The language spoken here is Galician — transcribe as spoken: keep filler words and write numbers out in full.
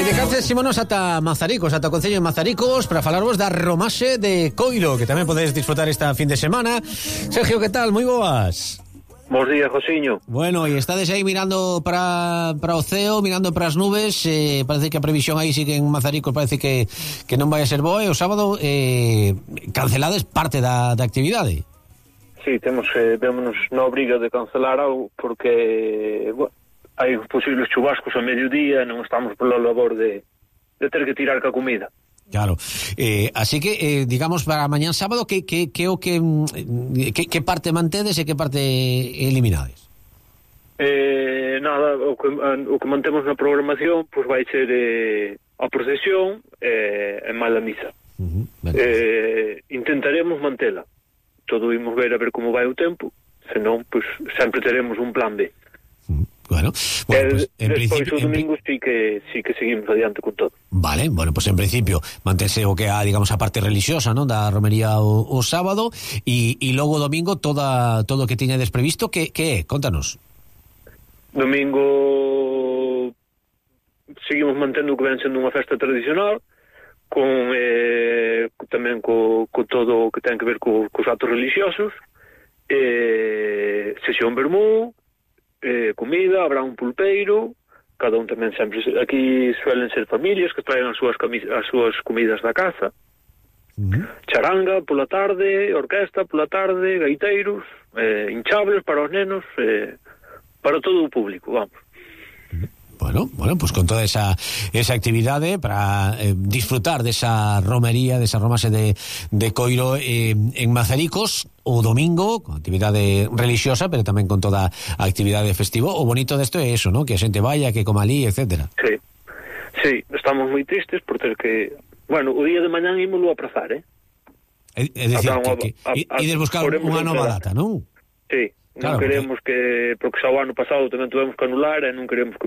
de Cáceres ímonos ata Mazaricos, ata o Concello de Mazaricos, para falarvos da romaxe de Coiro, que tamén podedes disfrutar esta fin de semana. Sergio, que tal? Moi boas. Bos días, Josiño. Bueno, e estades aí mirando para, para o ceo, mirando para as nubes, eh, parece que a previsión aí sigue en Mazaricos, parece que, que non vai a ser boa, e o sábado eh, cancelades parte da, da actividade. Sí, temos, eh, vémonos na obriga de cancelar algo, porque bueno, hai posibles chubascos a mediodía, non estamos pola labor de, de ter que tirar ca comida. Claro, eh, así que, eh, digamos, para mañán sábado, que, que, que o que, que, que parte mantedes e que parte eliminades? Eh, nada, o que, o que mantemos na programación pois vai ser eh, a procesión eh, e mala misa. Uh-huh, eh, intentaremos mantela. Todo imos ver a ver como vai o tempo, senón, pois, sempre teremos un plan B. Uh-huh. Bueno, bueno, pues en despois principio o domingo en... sí que sí que seguimos adiante con todo. Vale, bueno, pues en principio mantense o que a, digamos, a parte religiosa, ¿no?, da romería o, o sábado, e e logo domingo toda todo o que tiñades previsto, que que é? Contanos. Domingo seguimos mantendo o que ven sendo unha festa tradicional, con eh, tamén co, co todo o que ten que ver co, cos actos religiosos, eh, sesión vermú, eh, comida, habrá un pulpeiro, cada un tamén sempre, aquí suelen ser familias que traen as súas, camis, as súas comidas da casa, uh-huh. Charanga pola tarde, orquesta pola tarde, gaiteiros, eh, hinchables para os nenos, eh, para todo o público, vamos. Bueno, bueno, pues con toda esa esa actividade para eh, disfrutar desa romería, desa romase de, de Coiro eh, en Mazaricos o domingo, con actividade religiosa, pero tamén con toda a actividade festivo. O bonito desto é eso, ¿no?, que a xente vaya, que coma ali, etcétera. Sí, sí, estamos moi tristes por ter que... Bueno, o día de mañán ímolo a aprazar, eh? É, é dicir, que, que ides buscar unha nova data, non? Sí. Non claro, queremos porque... que, porque xa o ano pasado tamén tuvemos que anular e non queremos que